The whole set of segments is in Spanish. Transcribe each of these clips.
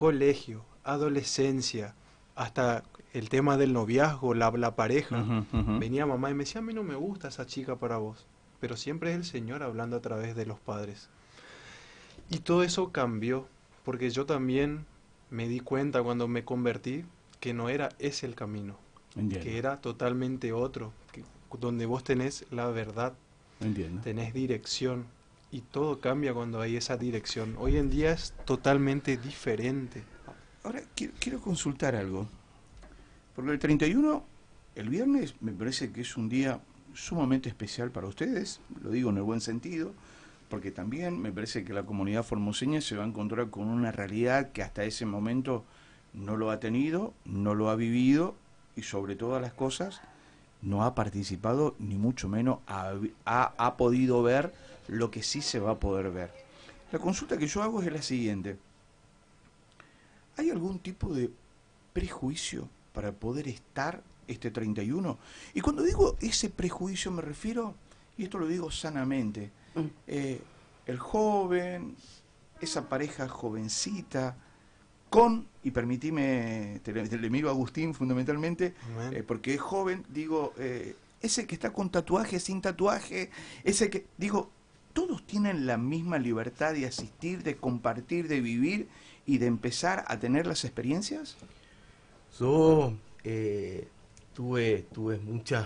colegio, adolescencia, hasta el tema del noviazgo, la pareja. Venía mamá y me decía, a mí no me gusta esa chica para vos, pero siempre es el Señor hablando a través de los padres. Y todo eso cambió, porque yo también me di cuenta cuando me convertí que no era ese el camino, Entiendo. que era totalmente otro, donde vos tenés la verdad, Entiendo. tenés dirección, y todo cambia cuando hay esa dirección. Hoy en día es totalmente diferente. Ahora, quiero consultar algo. Porque el 31, el viernes, me parece que es un día sumamente especial para ustedes, lo digo en el buen sentido, porque también me parece que la comunidad formoseña se va a encontrar con una realidad que hasta ese momento no lo ha tenido, no lo ha vivido y sobre todas las cosas no ha participado, ni mucho menos ha podido ver lo que sí se va a poder ver. La consulta que yo hago es la siguiente. ¿Hay algún tipo de prejuicio para poder estar este 31? Y cuando digo ese prejuicio me refiero, y esto lo digo sanamente, el joven, esa pareja jovencita, con, y permitime, le miro a Agustín fundamentalmente, porque es joven, digo, ese que está con tatuaje, sin tatuaje, ese que, digo, todos tienen la misma libertad de asistir, de compartir, de vivir y de empezar a tener las experiencias. Yo tuve muchas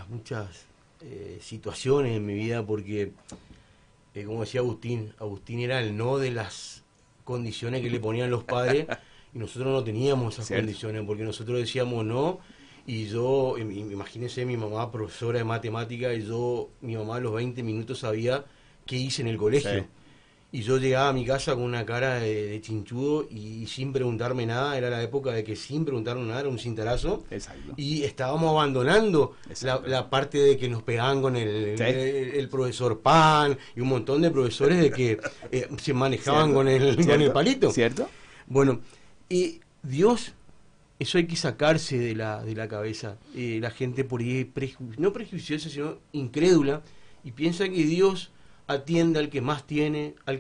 situaciones en mi vida porque, como decía Agustín era el no de las condiciones que le ponían los padres y nosotros no teníamos esas condiciones porque nosotros decíamos no. Y yo, imagínense, mi mamá profesora de matemática y mi mamá a los 20 minutos sabía qué hice en el colegio. Sí. Y yo llegaba a mi casa con una cara de chinchudo y sin preguntarme nada. Era la época de que sin preguntarme nada era un cintarazo. Exacto. Y estábamos abandonando la parte de que nos pegaban con el profesor Pan y un montón de profesores de que se manejaban con el palito. ¿Cierto? Bueno, y Dios, eso hay que sacarse de la cabeza. La gente por ahí no prejuiciosa, sino incrédula, y piensa que Dios atiende al que más tiene, al